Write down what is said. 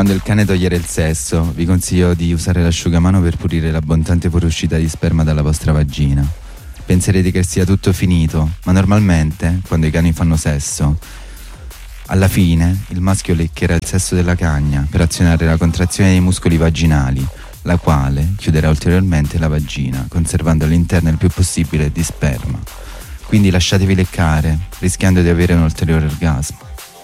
Quando il cane toglierà il sesso, vi consiglio di usare l'asciugamano per pulire l'abbondante fuoriuscita di sperma dalla vostra vagina. Penserete che sia tutto finito, ma normalmente, quando i cani fanno sesso, alla fine il maschio leccherà il sesso della cagna per azionare la contrazione dei muscoli vaginali, la quale chiuderà ulteriormente la vagina, conservando all'interno il più possibile di sperma. Quindi lasciatevi leccare, rischiando di avere un ulteriore orgasmo.